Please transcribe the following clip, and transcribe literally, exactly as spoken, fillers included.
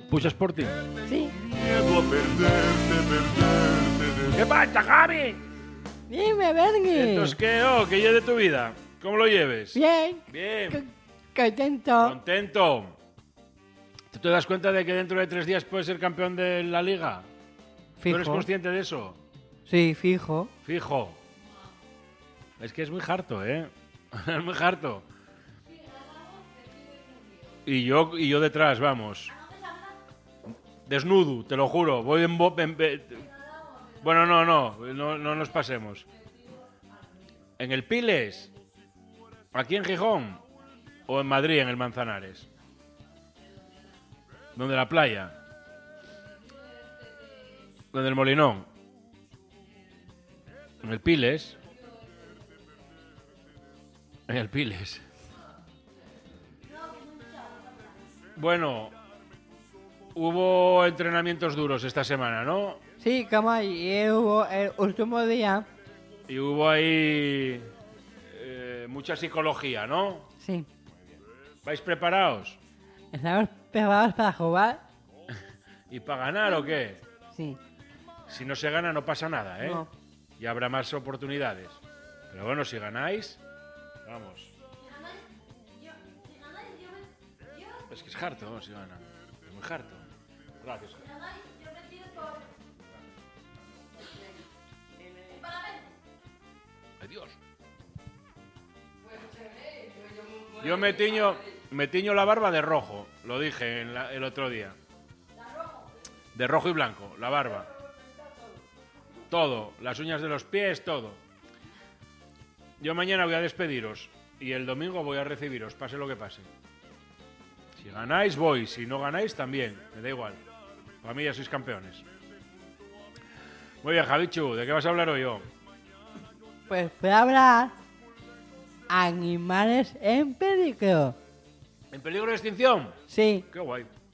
Puxa Sporting. Sí. ¿Qué pasa, Javi? Dime, Bernie. Entonces, ¿qué? Oh, ¿qué lleve de tu vida? ¿Cómo lo lleves? Bien. Bien. C- Contento. Contento. ¿Tú te das cuenta de que dentro de tres días puedes ser campeón de la liga? ¿Tú eres Fijo. consciente de eso? Sí, fijo. Fijo. Es que es muy harto, ¿eh? Es muy harto. Y yo, y yo detrás, vamos. Desnudo, te lo juro. Voy en... bo- en- en- bueno, no, no, no, no nos pasemos. ¿En el Piles? ¿Aquí en Gijón? ¿O en Madrid, en el Manzanares? ¿Donde la playa? ¿Donde el Molinón? ¿En el Piles? En el Piles. Bueno, hubo entrenamientos duros esta semana, ¿no? Sí, como ayer hubo el último día. Y hubo ahí eh, mucha psicología, ¿no? Sí. ¿Vais preparados? ¿Estamos preparados para jugar? ¿Y para ganar o qué? Sí. Si no se gana no pasa nada, ¿eh? No. Y habrá más oportunidades. Pero bueno, si ganáis, vamos. Es que es harto, ¿no? Si ganan. Es muy harto. Gracias. Adiós. Yo me tiño, me tiño la barba de rojo, lo dije en la- el otro día. De rojo y blanco, la barba. Todo, las uñas de los pies, todo. Yo mañana voy a despediros y el domingo voy a recibiros, pase lo que pase. Si ganáis, voy. Si no ganáis, también. Me da igual. Para mí ya sois campeones. Muy bien, Javichu, ¿de qué vas a hablar hoy yo? Pues voy a hablar animales en peligro. ¿En peligro de extinción? Sí. Qué guay.